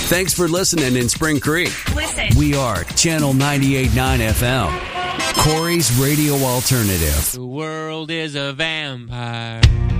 Thanks for listening in Spring Creek. Listen. We are Channel 98.9 FM, Corey's Radio Alternative. The world is a vampire.